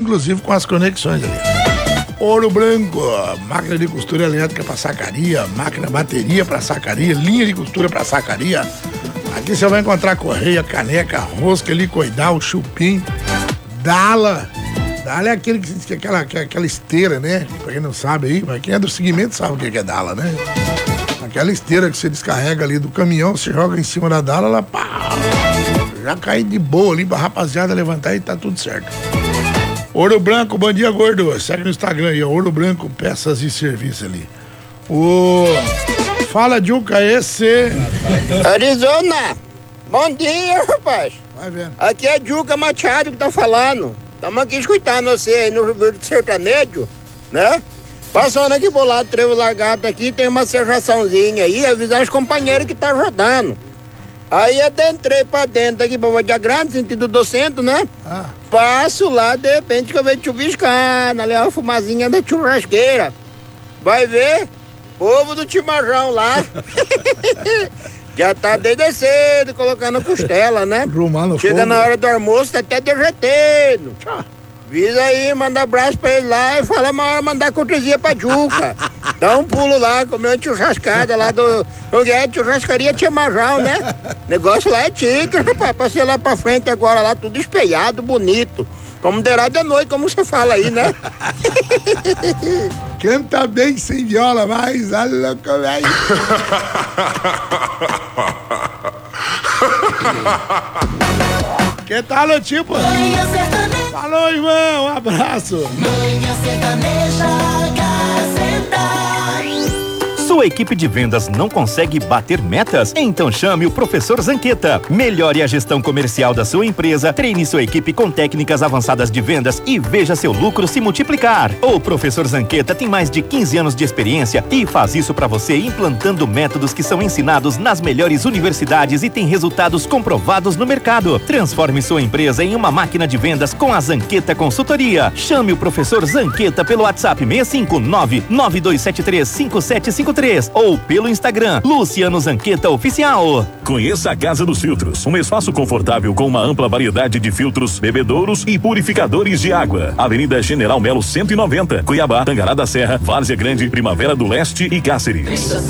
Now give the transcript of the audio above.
inclusive com as conexões ali. Ouro Branco, máquina de costura elétrica para sacaria, máquina bateria para sacaria, linha de costura para sacaria. Aqui você vai encontrar correia, caneca, rosca, helicoidal, chupim, dala. Dala é aquela esteira, né? Pra quem não sabe aí, mas quem é do segmento sabe o que é dala, né? Aquela esteira que você descarrega ali do caminhão, você joga em cima da dala, ela pá, já cai de boa ali pra rapaziada levantar e tá tudo certo. Ouro Branco, bom dia, gordo. Segue no Instagram aí, Ouro Branco, peças e serviço ali. Fala, Juca, esse... Arizona, bom dia, rapaz. Vai vendo. Aqui é Juca Machado que tá falando. Estamos aqui escutando você aí no Rio Grande do Sertanejo, né? Passando aqui pro lado do Trevo Largado aqui, tem uma serraçãozinha aí, avisar os companheiros que tá rodando. Aí adentrei pra dentro aqui pra Vadia Grande, sentido do centro, né? Passo lá, de repente que eu vejo chuviscando, ali uma fumazinha da churrasqueira. Vai ver, povo do chimarrão lá. Já tá desde cedo, colocando costela, né? Chega na hora do almoço, tá até derretendo. Visa aí, manda abraço pra ele lá e fala uma hora mandar cortesia pra Juca. Dá um pulo lá, comer uma churrascada lá do... churrascaria Chimarrão, né? Negócio lá é chique, rapaz. Passei lá pra frente agora lá, tudo espelhado, bonito. Como derá de noite, como você fala aí, né? Canta bem sem viola, mas a louca, velho. Que tal, tipo? Falou, irmão, um abraço. Manhã Sertaneja, Gazeta. Sua equipe de vendas não consegue bater metas? Então chame o Professor Zanqueta. Melhore a gestão comercial da sua empresa, treine sua equipe com técnicas avançadas de vendas e veja seu lucro se multiplicar. O Professor Zanqueta tem mais de 15 anos de experiência e faz isso para você implantando métodos que são ensinados nas melhores universidades e tem resultados comprovados no mercado. Transforme sua empresa em uma máquina de vendas com a Zanqueta Consultoria. Chame o Professor Zanqueta pelo WhatsApp 659-9273-5753 ou pelo Instagram Luciano Zanqueta Oficial. Conheça a Casa dos Filtros, um espaço confortável com uma ampla variedade de filtros, bebedouros e purificadores de água. Avenida General Melo 190, Cuiabá, Tangará da Serra, Várzea Grande, Primavera do Leste e Cáceres.